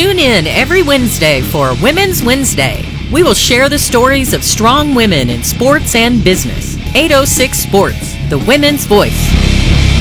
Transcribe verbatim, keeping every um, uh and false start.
Tune in every Wednesday for Women's Wednesday. We will share the stories of strong women in sports and business. eight oh six Sports, the women's voice.